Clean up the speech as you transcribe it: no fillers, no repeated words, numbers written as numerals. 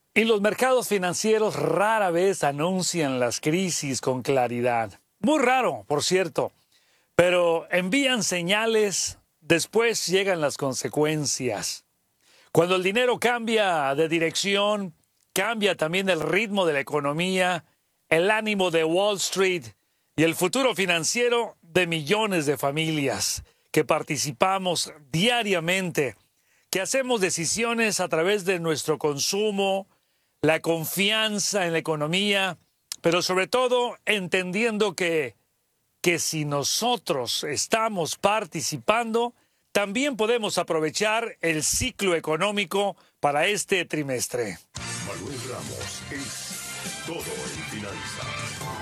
Y los mercados financieros rara vez anuncian las crisis con claridad. Muy raro, por cierto, pero envían señales, después llegan las consecuencias. Cuando el dinero cambia de dirección, cambia también el ritmo de la economía, el ánimo de Wall Street y el futuro financiero de millones de familias que participamos diariamente, que hacemos decisiones a través de nuestro consumo, la confianza en la economía, pero sobre todo entendiendo que si nosotros estamos participando, también podemos aprovechar el ciclo económico para este trimestre. Manuel Ramos es todo en finanzas.